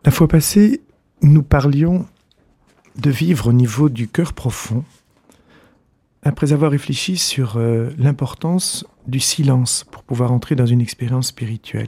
La fois passée, nous parlions de vivre au niveau du cœur profond, après avoir réfléchi sur l'importance du silence pour pouvoir entrer dans une expérience spirituelle.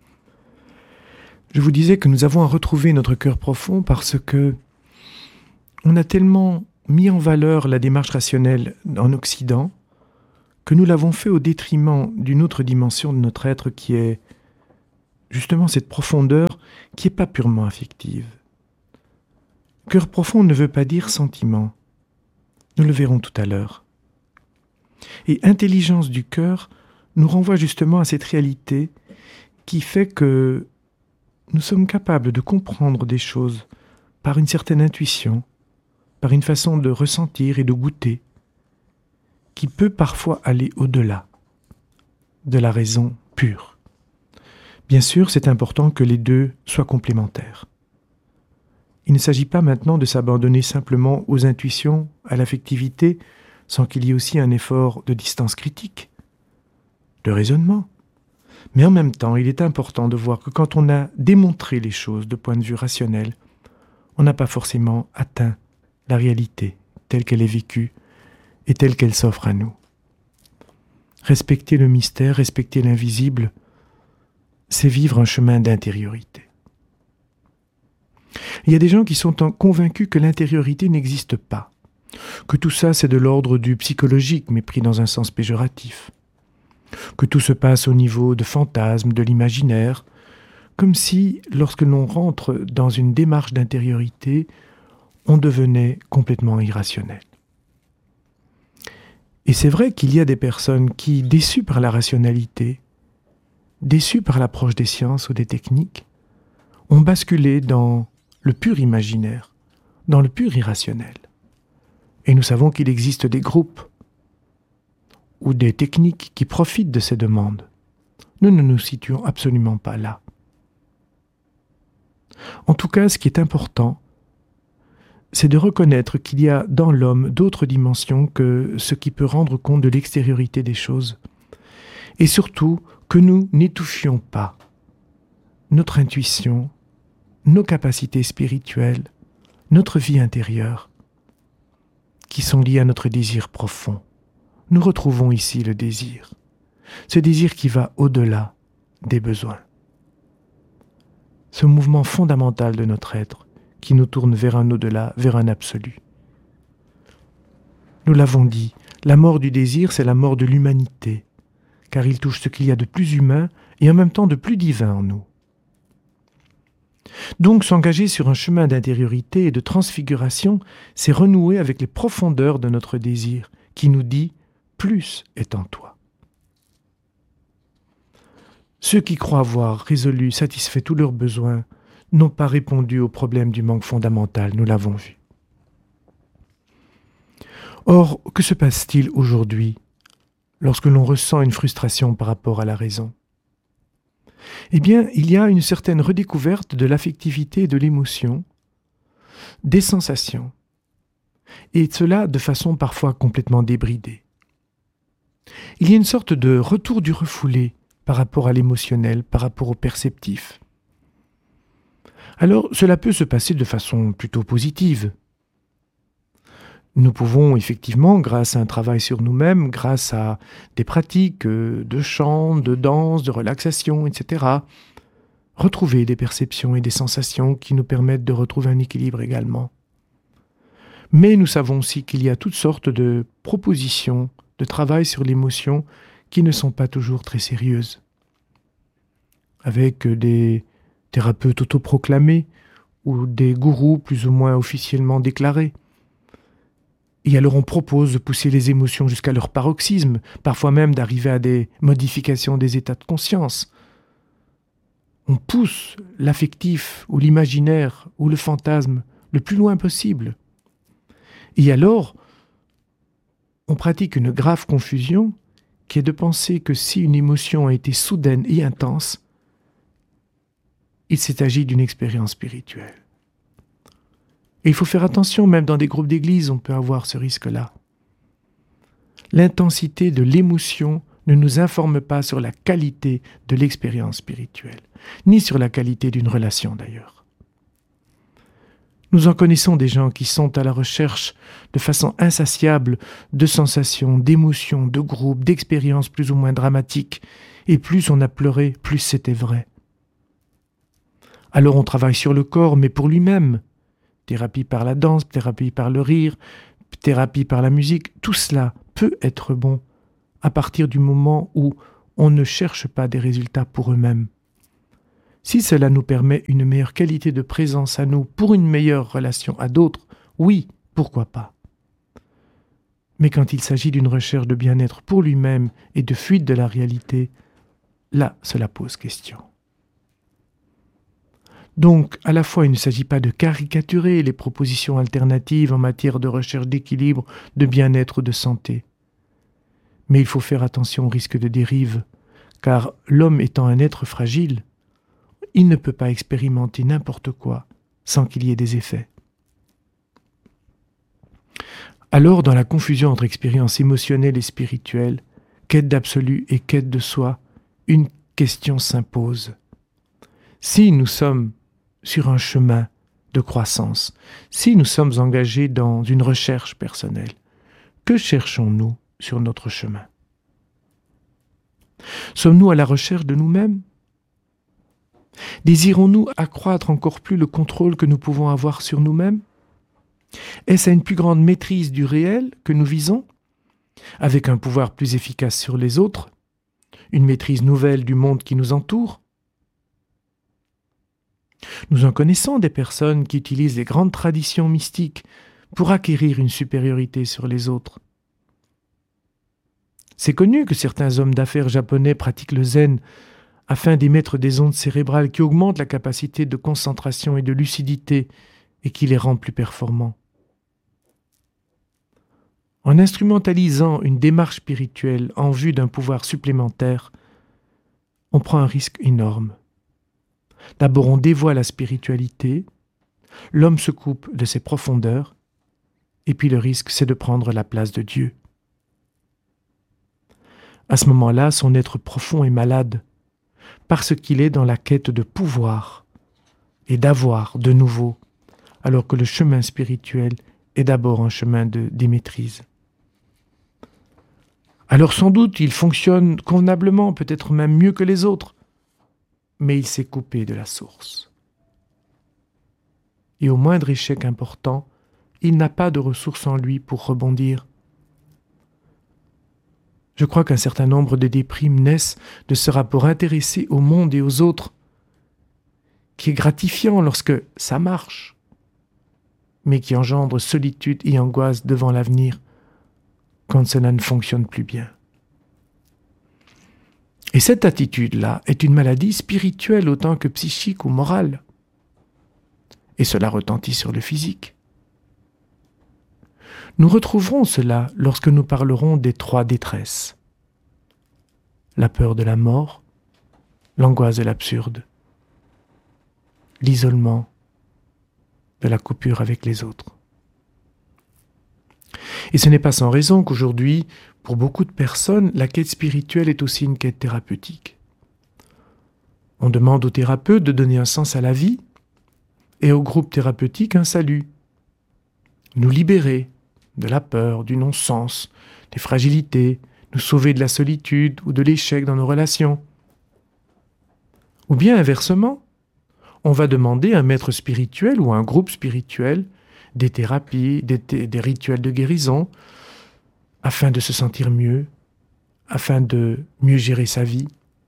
Je vous disais que nous avons à retrouver notre cœur profond parce que on a tellement mis en valeur la démarche rationnelle en Occident que nous l'avons fait au détriment d'une autre dimension de notre être qui est justement cette profondeur qui n'est pas purement affective. Cœur profond ne veut pas dire sentiment. Nous le verrons tout à l'heure. Et intelligence du cœur nous renvoie justement à cette réalité qui fait que nous sommes capables de comprendre des choses par une certaine intuition, par une façon de ressentir et de goûter, qui peut parfois aller au-delà de la raison pure. Bien sûr, c'est important que les deux soient complémentaires. Il ne s'agit pas maintenant de s'abandonner simplement aux intuitions, à l'affectivité, sans qu'il y ait aussi un effort de distance critique, de raisonnement. Mais en même temps, il est important de voir que quand on a démontré les choses de point de vue rationnel, on n'a pas forcément atteint la réalité telle qu'elle est vécue et telle qu'elle s'offre à nous. Respecter le mystère, respecter l'invisible, c'est vivre un chemin d'intériorité. Il y a des gens qui sont convaincus que l'intériorité n'existe pas, que tout ça c'est de l'ordre du psychologique, mais pris dans un sens péjoratif, que tout se passe au niveau de fantasmes, de l'imaginaire, comme si, lorsque l'on rentre dans une démarche d'intériorité, on devenait complètement irrationnel. Et c'est vrai qu'il y a des personnes qui, déçues par la rationalité, déçues par l'approche des sciences ou des techniques, ont basculé dans le pur imaginaire, dans le pur irrationnel. Et nous savons qu'il existe des groupes ou des techniques qui profitent de ces demandes. Nous ne nous situons absolument pas là. En tout cas, ce qui est important, c'est de reconnaître qu'il y a dans l'homme d'autres dimensions que ce qui peut rendre compte de l'extériorité des choses. Et surtout, que nous n'étouffions pas notre intuition, nos capacités spirituelles, notre vie intérieure, qui sont liées à notre désir profond. Nous retrouvons ici le désir, ce désir qui va au-delà des besoins. Ce mouvement fondamental de notre être qui nous tourne vers un au-delà, vers un absolu. Nous l'avons dit, la mort du désir, c'est la mort de l'humanité, car il touche ce qu'il y a de plus humain et en même temps de plus divin en nous. Donc s'engager sur un chemin d'intériorité et de transfiguration, c'est renouer avec les profondeurs de notre désir, qui nous dit « plus est en toi ». Ceux qui croient avoir résolu, satisfait tous leurs besoins, n'ont pas répondu au problème du manque fondamental, nous l'avons vu. Or, que se passe-t-il aujourd'hui lorsque l'on ressent une frustration par rapport à la raison ? Eh bien, il y a une certaine redécouverte de l'affectivité et de l'émotion, des sensations, et cela de façon parfois complètement débridée. Il y a une sorte de retour du refoulé par rapport à l'émotionnel, par rapport au perceptif. Alors, cela peut se passer de façon plutôt positive. Nous pouvons effectivement, grâce à un travail sur nous-mêmes, grâce à des pratiques de chant, de danse, de relaxation, etc., retrouver des perceptions et des sensations qui nous permettent de retrouver un équilibre également. Mais nous savons aussi qu'il y a toutes sortes de propositions de travail sur l'émotion qui ne sont pas toujours très sérieuses. Avec des thérapeutes autoproclamés ou des gourous plus ou moins officiellement déclarés. Et alors on propose de pousser les émotions jusqu'à leur paroxysme, parfois même d'arriver à des modifications des états de conscience. On pousse l'affectif ou l'imaginaire ou le fantasme le plus loin possible. Et alors, on pratique une grave confusion qui est de penser que si une émotion a été soudaine et intense, il s'est agi d'une expérience spirituelle. Et il faut faire attention, même dans des groupes d'église, on peut avoir ce risque-là. L'intensité de l'émotion ne nous informe pas sur la qualité de l'expérience spirituelle, ni sur la qualité d'une relation d'ailleurs. Nous en connaissons des gens qui sont à la recherche de façon insatiable de sensations, d'émotions, de groupes, d'expériences plus ou moins dramatiques. Et plus on a pleuré, plus c'était vrai. Alors on travaille sur le corps, mais pour lui-même. Thérapie par la danse, thérapie par le rire, thérapie par la musique, tout cela peut être bon à partir du moment où on ne cherche pas des résultats pour eux-mêmes. Si cela nous permet une meilleure qualité de présence à nous pour une meilleure relation à d'autres, oui, pourquoi pas. Mais quand il s'agit d'une recherche de bien-être pour lui-même et de fuite de la réalité, là, cela pose question. Donc, à la fois, il ne s'agit pas de caricaturer les propositions alternatives en matière de recherche d'équilibre, de bien-être, de santé. Mais il faut faire attention au risque de dérive, car l'homme étant un être fragile, il ne peut pas expérimenter n'importe quoi sans qu'il y ait des effets. Alors, dans la confusion entre expérience émotionnelle et spirituelle, quête d'absolu et quête de soi, une question s'impose. Si nous sommes sur un chemin de croissance, si nous sommes engagés dans une recherche personnelle, que cherchons-nous sur notre chemin? Sommes-nous à la recherche de nous-mêmes? Désirons-nous accroître encore plus le contrôle que nous pouvons avoir sur nous-mêmes? Est-ce à une plus grande maîtrise du réel que nous visons, avec un pouvoir plus efficace sur les autres, une maîtrise nouvelle du monde qui nous entoure? Nous en connaissons des personnes qui utilisent les grandes traditions mystiques pour acquérir une supériorité sur les autres. C'est connu que certains hommes d'affaires japonais pratiquent le zen afin d'émettre des ondes cérébrales qui augmentent la capacité de concentration et de lucidité et qui les rendent plus performants. En instrumentalisant une démarche spirituelle en vue d'un pouvoir supplémentaire, on prend un risque énorme. D'abord, on dévoie la spiritualité, l'homme se coupe de ses profondeurs, et puis le risque, c'est de prendre la place de Dieu. À ce moment-là, son être profond est malade, parce qu'il est dans la quête de pouvoir et d'avoir de nouveau, alors que le chemin spirituel est d'abord un chemin de démaîtrise. Alors sans doute, il fonctionne convenablement, peut-être même mieux que les autres, mais il s'est coupé de la source. Et au moindre échec important, il n'a pas de ressources en lui pour rebondir. Je crois qu'un certain nombre de déprimes naissent de ce rapport intéressé au monde et aux autres, qui est gratifiant lorsque ça marche, mais qui engendre solitude et angoisse devant l'avenir quand cela ne fonctionne plus bien. Et cette attitude-là est une maladie spirituelle autant que psychique ou morale. Et cela retentit sur le physique. Nous retrouverons cela lorsque nous parlerons des trois détresses. La peur de la mort, l'angoisse de l'absurde, l'isolement de la coupure avec les autres. Et ce n'est pas sans raison qu'aujourd'hui, pour beaucoup de personnes, la quête spirituelle est aussi une quête thérapeutique. On demande aux thérapeutes de donner un sens à la vie et au groupe thérapeutique un salut. Nous libérer de la peur, du non-sens, des fragilités, nous sauver de la solitude ou de l'échec dans nos relations. Ou bien inversement, on va demander à un maître spirituel ou à un groupe spirituel des thérapies, des rituels de guérison, afin de se sentir mieux, afin de mieux gérer sa vie.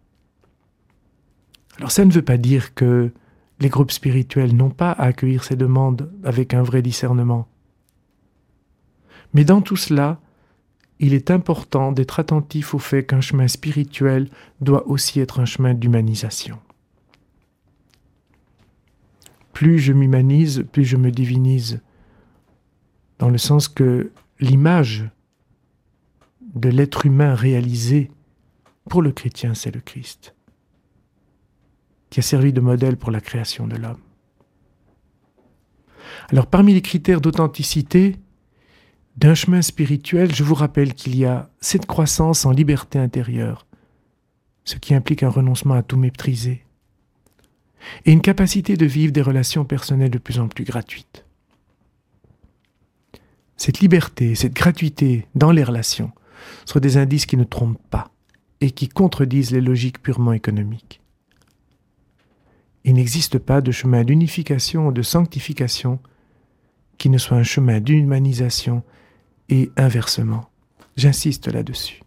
Alors ça ne veut pas dire que les groupes spirituels n'ont pas à accueillir ces demandes avec un vrai discernement. Mais dans tout cela, il est important d'être attentif au fait qu'un chemin spirituel doit aussi être un chemin d'humanisation. Plus je m'humanise, plus je me divinise, dans le sens que l'image de l'être humain réalisé, pour le chrétien, c'est le Christ, qui a servi de modèle pour la création de l'homme. Alors, parmi les critères d'authenticité d'un chemin spirituel, je vous rappelle qu'il y a cette croissance en liberté intérieure, ce qui implique un renoncement à tout mépriser, et une capacité de vivre des relations personnelles de plus en plus gratuites. cette liberté, cette gratuité dans les relations sont des indices qui ne trompent pas et qui contredisent les logiques purement économiques. Il n'existe pas de chemin d'unification ou de sanctification qui ne soit un chemin d'humanisation et inversement. J'insiste là-dessus.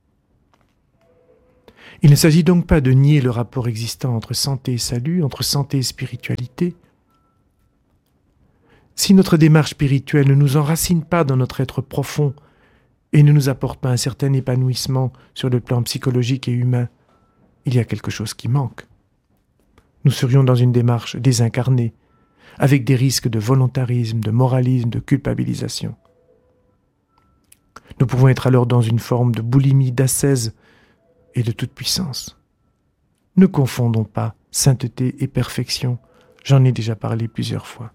Il ne s'agit donc pas de nier le rapport existant entre santé et salut, entre santé et spiritualité. Si notre démarche spirituelle ne nous enracine pas dans notre être profond et ne nous apporte pas un certain épanouissement sur le plan psychologique et humain, il y a quelque chose qui manque. Nous serions dans une démarche désincarnée, avec des risques de volontarisme, de moralisme, de culpabilisation. Nous pouvons être alors dans une forme de boulimie, d'ascèse et de toute puissance. Ne confondons pas sainteté et perfection, j'en ai déjà parlé plusieurs fois.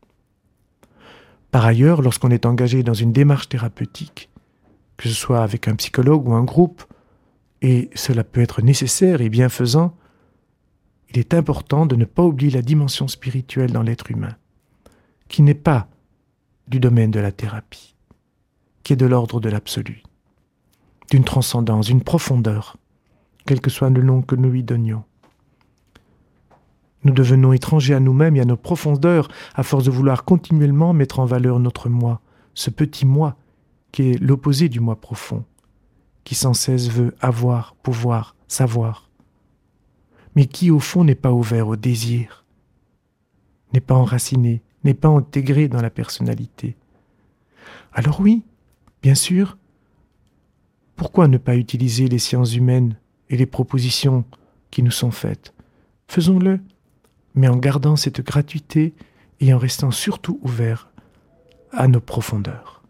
Par ailleurs, lorsqu'on est engagé dans une démarche thérapeutique, que ce soit avec un psychologue ou un groupe, et cela peut être nécessaire et bienfaisant, il est important de ne pas oublier la dimension spirituelle dans l'être humain, qui n'est pas du domaine de la thérapie, qui est de l'ordre de l'absolu, d'une transcendance, d'une profondeur, quel que soit le nom que nous lui donnions. Nous devenons étrangers à nous-mêmes et à nos profondeurs à force de vouloir continuellement mettre en valeur notre moi, ce petit moi qui est l'opposé du moi profond, qui sans cesse veut avoir, pouvoir, savoir, mais qui au fond n'est pas ouvert au désir, n'est pas enraciné, n'est pas intégré dans la personnalité. Alors oui, bien sûr, pourquoi ne pas utiliser les sciences humaines et les propositions qui nous sont faites? Faisons-le, mais en gardant cette gratuité et en restant surtout ouverts à nos profondeurs.